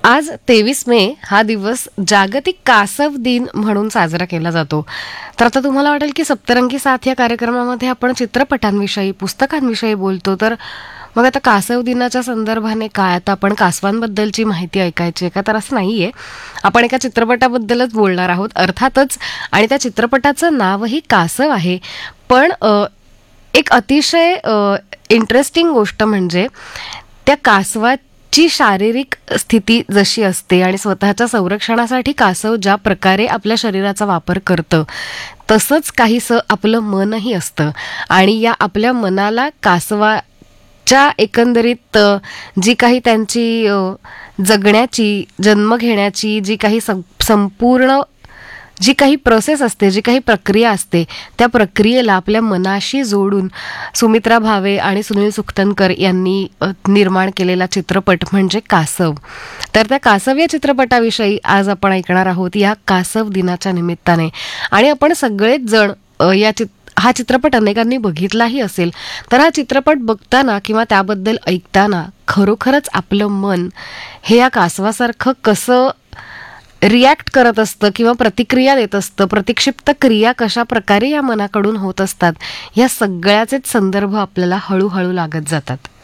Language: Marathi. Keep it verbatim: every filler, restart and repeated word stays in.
आज तेवीस मे हा दिवस जागतिक कासव दिन म्हणून साजरा केला जातो. तर आता तुम्हाला वाटेल की सप्तरंगी साथ या कार्यक्रमामध्ये आपण चित्रपटांविषयी, पुस्तकांविषयी बोलतो, तर मग आता कासव दिनाच्या संदर्भाने काय, आता आपण कासवांबद्दलची माहिती ऐकायची आहे का? तर असं नाहीये. आपण एका चित्रपटाबद्दलच बोलणार आहोत अर्थातच, आणि त्या चित्रपटाचं नावही कासव आहे. पण अ, एक अतिशय इंटरेस्टिंग गोष्ट म्हणजे त्या कासवाची शारीरिक स्थिती जशी असते आणि स्वतःच्या संरक्षणासाठी कासव ज्या प्रकारे आपल्या शरीराचा वापर करतं, तसंच काहीसं आपलं मनही असतं. आणि या आपल्या मनाला कासवाच्या एकंदरीत अ, जी काही त्यांची अ, जगण्याची, जन्म घेण्याची जी काही सं संपूर्ण जी काही प्रोसेस असते, जी काही प्रक्रिया असते, त्या प्रक्रियेला आपल्या मनाशी जोडून सुमित्रा भावे आणि सुनील सुखतनकर यांनी अ, निर्माण केलेला चित्रपट म्हणजे कासव. तर त्या कासव या चित्रपटाविषयी आज आपण ऐकणार आहोत या कासव दिनाच्या निमित्ताने. आणि आपण सगळेच जण अ, या चित हा चित्रपट अनेकांनी बघितलाही असेल. तर हा चित्रपट बघताना किंवा त्याबद्दल ऐकताना खरोखरच आपलं मन हे या कासवासारखं कसं रिॲक्ट करत असतं किंवा प्रतिक्रिया देत असतं, प्रतिक्षिप्त क्रिया कशा प्रकारे या मनाकडून होत असतात, या सगळ्याचेच संदर्भ आपल्याला हळूहळू लागत जातात.